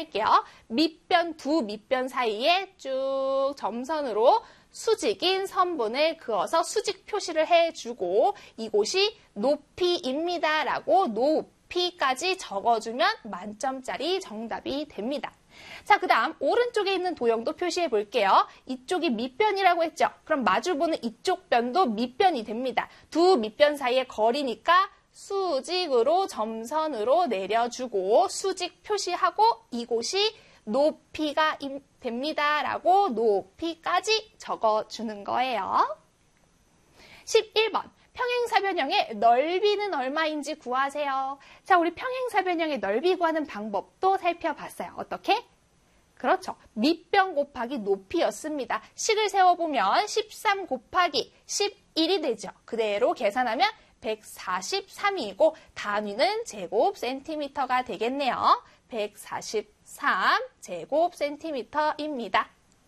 할게요. 밑변, 두 밑변 사이에 쭉 점선으로 수직인 선분을 그어서 수직 표시를 해주고 이곳이 높이입니다 라고 높이까지 적어주면 만점짜리 정답이 됩니다. 자, 그 다음 오른쪽에 있는 도형도 표시해 볼게요. 이쪽이 밑변이라고 했죠. 그럼 마주보는 이쪽 변도 밑변이 됩니다. 두 밑변 사이의 거리니까 수직으로 점선으로 내려주고 수직 표시하고 이곳이 높이가 됩니다 라고 높이까지 적어주는 거예요. 11번. 평행사변형의 넓이는 얼마인지 구하세요. 자, 우리 평행사변형의 넓이 구하는 방법도 살펴봤어요. 어떻게? 그렇죠. 밑변 곱하기 높이였습니다. 식을 세워보면 13 곱하기 11이 되죠. 그대로 계산하면 143이고 단위는 제곱 센티미터가 되겠네요. 143 제곱 센티미터입니다.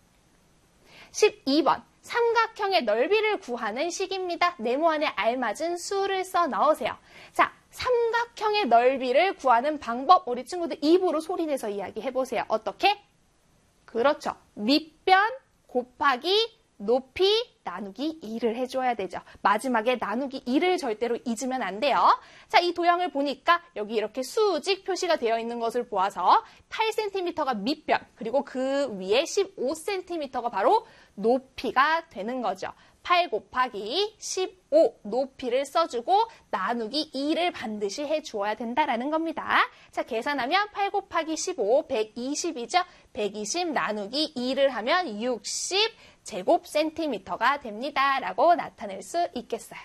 12번. 삼각형의 넓이를 구하는 식입니다. 네모안에 알맞은 수를 써 넣으세요. 자, 삼각형의 넓이를 구하는 방법 우리 친구들 입으로 소리내서 이야기해보세요. 어떻게? 그렇죠. 밑변 곱하기 높이 나누기 2를 해줘야 되죠. 마지막에 나누기 2를 절대로 잊으면 안 돼요. 자, 이 도형을 보니까 여기 이렇게 수직 표시가 되어 있는 것을 보아서 8cm가 밑변, 그리고 그 위에 15cm가 바로 높이가 되는 거죠. 8 곱하기 15 높이를 써주고 나누기 2를 반드시 해주어야 된다라는 겁니다. 자, 계산하면 8 곱하기 15, 120이죠. 120 나누기 2를 하면 60 제곱 센티미터가 됩니다. 라고 나타낼 수 있겠어요.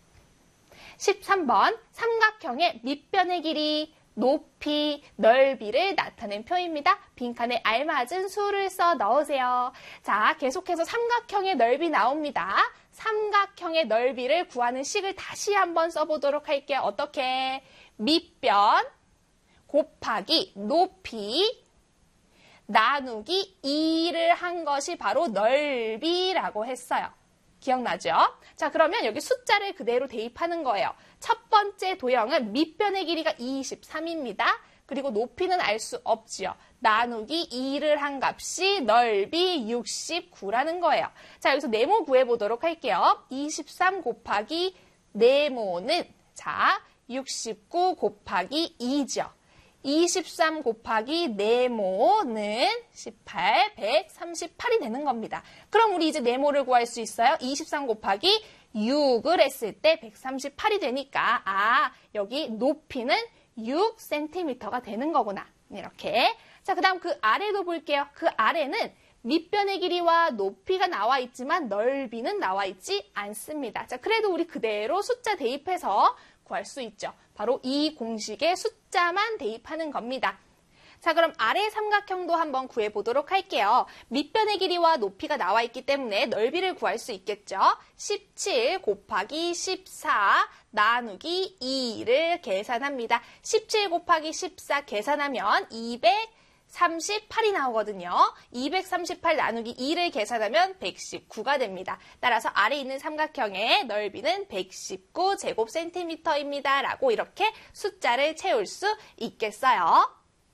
13번 삼각형의 밑변의 길이, 높이, 넓이를 나타낸 표입니다. 빈칸에 알맞은 수를 써 넣으세요. 자, 계속해서 삼각형의 넓이 나옵니다. 삼각형의 넓이를 구하는 식을 다시 한번 써보도록 할게요. 어떻게? 밑변 곱하기 높이 나누기 2를 한 것이 바로 넓이라고 했어요. 기억나죠? 자, 그러면 여기 숫자를 그대로 대입하는 거예요. 첫 번째 도형은 밑변의 길이가 23입니다. 그리고 높이는 알 수 없지요. 나누기 2를 한 값이 넓이 69라는 거예요. 자, 여기서 네모 구해보도록 할게요. 23 곱하기 네모는 자 69 곱하기 2죠. 23 곱하기 네모는 18, 138이 되는 겁니다. 그럼 우리 이제 네모를 구할 수 있어요. 23 곱하기 6을 했을 때 138이 되니까 여기 높이는 6cm가 되는 거구나. 이렇게. 자, 그 다음 그 아래도 볼게요. 그 아래는 밑변의 길이와 높이가 나와 있지만 넓이는 나와 있지 않습니다. 자, 그래도 우리 그대로 숫자 대입해서 구할 수 있죠. 바로 이 공식에 숫자만 대입하는 겁니다. 자, 그럼 아래 삼각형도 한번 구해보도록 할게요. 밑변의 길이와 높이가 나와 있기 때문에 넓이를 구할 수 있겠죠. 17 곱하기 14 나누기 2를 계산합니다. 17 곱하기 14 계산하면 238이 나오거든요. 238 나누기 2를 계산하면 119가 됩니다. 따라서 아래 있는 삼각형의 넓이는 119 제곱센티미터입니다. 라고 이렇게 숫자를 채울 수 있겠어요.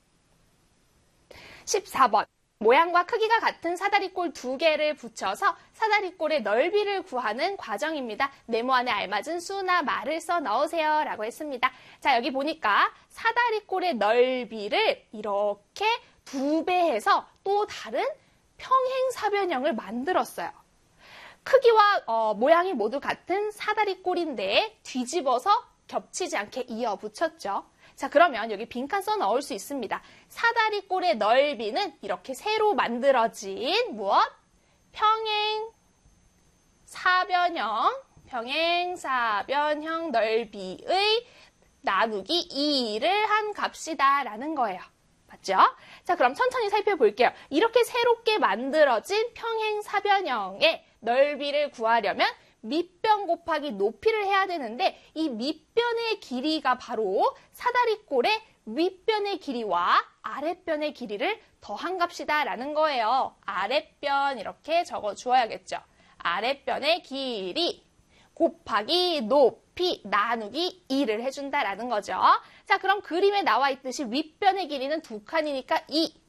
14번. 모양과 크기가 같은 사다리꼴 2개를 붙여서 사다리꼴의 넓이를 구하는 과정입니다. 네모안에 알맞은 수나 말을 써 넣으세요. 라고 했습니다. 자, 여기 보니까 사다리꼴의 넓이를 이렇게 2배 해서 또 다른 평행사변형을 만들었어요. 크기와 모양이 모두 같은 사다리꼴인데 뒤집어서 겹치지 않게 이어 붙였죠. 자, 그러면 여기 빈칸 써 넣을 수 있습니다. 사다리꼴의 넓이는 이렇게 새로 만들어진 무엇? 평행사변형 넓이의 나누기 2를 한 값이다 라는 거예요. 맞죠? 자, 그럼 천천히 살펴볼게요. 이렇게 새롭게 만들어진 평행사변형의 넓이를 구하려면 밑변 곱하기 높이를 해야 되는데 이 밑변의 길이가 바로 사다리꼴의 윗변의 길이와 아랫변의 길이를 더한 값이다 라는 거예요. 아랫변 이렇게 적어 주어야겠죠. 아랫변의 길이 곱하기 높이 나누기 2를 해준다라는 거죠. 자, 그럼 그림에 나와 있듯이 윗변의 길이는 2칸이니까 2,